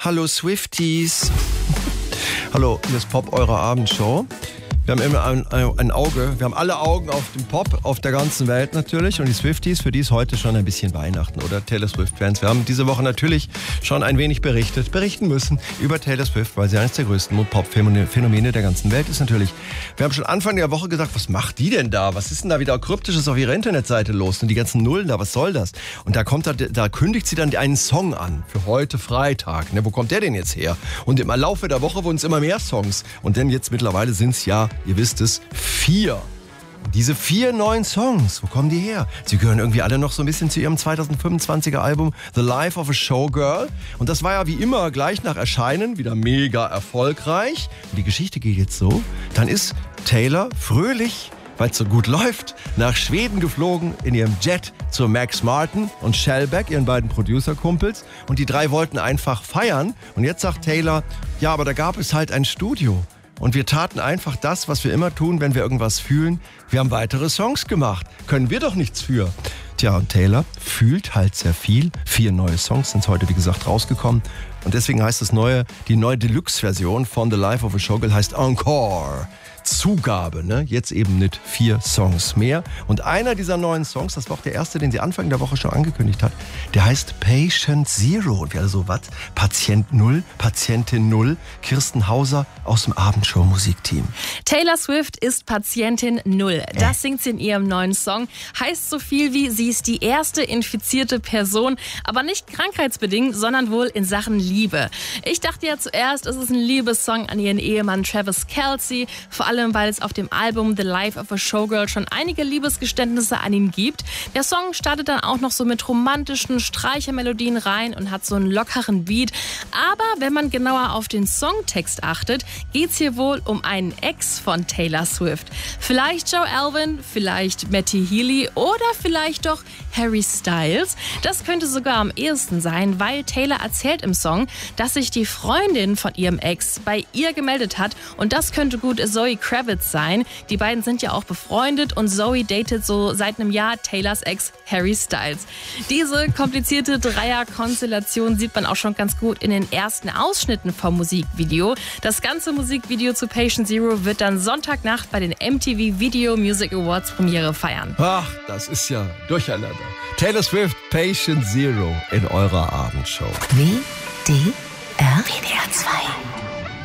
Hallo Swifties. Hallo, hier ist Pop, eure Abendshow. Wir haben immer ein Auge, wir haben alle Augen auf den Pop, auf der ganzen Welt natürlich. Und die Swifties, für die ist heute schon ein bisschen Weihnachten oder Taylor Swift-Fans. Wir haben diese Woche natürlich schon ein wenig berichten müssen über Taylor Swift, weil sie eines der größten Pop-Phänomene der ganzen Welt ist natürlich. Wir haben schon Anfang der Woche gesagt, was macht die denn da? Was ist denn da wieder Kryptisches auf ihrer Internetseite los? Und die ganzen Nullen da, was soll das? Und da kündigt sie dann einen Song an für heute Freitag. Ne, wo kommt der denn jetzt her? Und im Laufe der Woche wurden es immer mehr Songs. Und denn jetzt mittlerweile sind es ja, ihr wisst es, 4. Diese 4 neuen Songs, wo kommen die her? Sie gehören irgendwie alle noch so ein bisschen zu ihrem 2025er Album The Life of a Showgirl. Und das war ja wie immer gleich nach Erscheinen wieder mega erfolgreich. Und die Geschichte geht jetzt so. Dann ist Taylor fröhlich, weil es so gut läuft, nach Schweden geflogen in ihrem Jet zu Max Martin und Shellback, ihren beiden Producer-Kumpels. Und die 3 wollten einfach feiern. Und jetzt sagt Taylor, ja, aber da gab es halt ein Studio. Und wir taten einfach das, was wir immer tun, wenn wir irgendwas fühlen. Wir haben weitere Songs gemacht. Können wir doch nichts für. Tja, und Taylor fühlt halt sehr viel. 4 neue Songs sind heute, wie gesagt, rausgekommen. Und deswegen heißt die neue Deluxe-Version von The Life of a Showgirl heißt Encore. Zugabe, ne? Jetzt eben mit 4 Songs mehr. Und einer dieser neuen Songs, das war auch der erste, den sie Anfang der Woche schon angekündigt hat, der heißt Patient Zero. Und wir alle so, was? Patient Null, Patientin Null, Kirsten Hauser aus dem Abendshow-Musikteam. Taylor Swift ist Patientin Null. Das singt sie in ihrem neuen Song. Heißt so viel wie, sie ist die erste infizierte Person, aber nicht krankheitsbedingt, sondern wohl in Sachen Liebe. Ich dachte ja zuerst, es ist ein Liebessong an ihren Ehemann Travis Kelce, vor allem, weil es auf dem Album The Life of a Showgirl schon einige Liebesgeständnisse an ihn gibt. Der Song startet dann auch noch so mit romantischen Streichermelodien rein und hat so einen lockeren Beat. Aber wenn man genauer auf den Songtext achtet, geht's hier wohl um einen Ex von Taylor Swift. Vielleicht Joe Alwyn, vielleicht Matty Healy oder vielleicht doch Harry Styles. Das könnte sogar am ehesten sein, weil Taylor erzählt im Song, dass sich die Freundin von ihrem Ex bei ihr gemeldet hat und das könnte gut Zoe Kravitz sein. Die beiden sind ja auch befreundet und Zoe datet so seit einem Jahr Taylors Ex Harry Styles. Diese komplizierte Dreierkonstellation sieht man auch schon ganz gut in den ersten Ausschnitten vom Musikvideo. Das ganze Musikvideo zu Patient Zero wird dann Sonntagnacht bei den MTV Video Music Awards Premiere feiern. Ach, das ist ja durcheinander. Taylor Swift, Patient Zero in eurer Abendshow. WDR 2